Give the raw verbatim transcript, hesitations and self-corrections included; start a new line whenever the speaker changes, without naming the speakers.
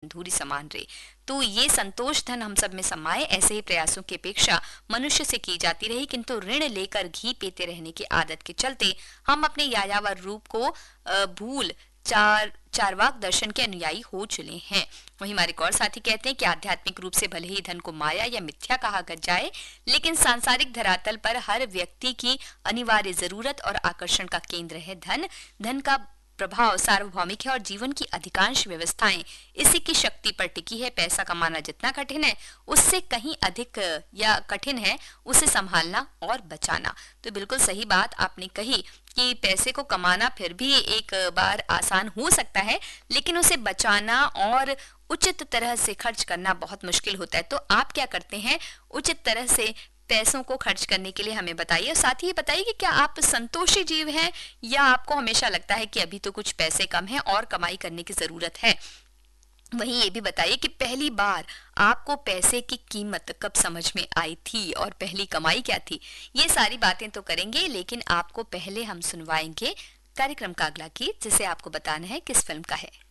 धूरी समान रहे। तो ये संतोष धन हम सब में समाये, ऐसे ही प्रयासों की अपेक्षा मनुष्य से की जाती रही, किंतु ऋण लेकर घी पीते रहने की आदत के चलते हम अपने यायावर रूप को भूल चार चारवाक दर्शन के अनुयायी हो चुके हैं। वहीं हमारे और साथी कहते हैं कि आध्यात्मिक रूप से भले ही धन को माया या मिथ्या कहा जाए, लेकिन सांसारिक धरातल पर हर व्यक्ति की अनिवार्य जरूरत और आकर्षण का केंद्र है धन। धन का प्रभाव सार्वभौमिक है और जीवन की अधिकांश व्यवस्थाएं इसी की शक्ति पर टिकी है। पैसा कमाना जितना कठिन है, उससे कहीं अधिक या कठिन है उसे संभालना और बचाना। तो बिल्कुल सही बात आपने कही कि पैसे को कमाना फिर भी एक बार आसान हो सकता है, लेकिन उसे बचाना और उचित तरह से खर्च करना बहुत मुश्किल होता है। तो आप क्या करते हैं उचित तरह से पैसों को खर्च करने के लिए, हमें बताइए। साथ ही बताइए कि क्या आप संतोषी जीव हैं या आपको हमेशा लगता है कि अभी तो कुछ पैसे कम हैं और कमाई करने की जरूरत है। वहीं ये भी बताइए कि पहली बार आपको पैसे की कीमत कब समझ में आई थी और पहली कमाई क्या थी। ये सारी बातें तो करेंगे, लेकिन आपको पहले हम सुनवाएंगे कार्यक्रम का अगला गीत, जिसे आपको बताना है किस फिल्म का है।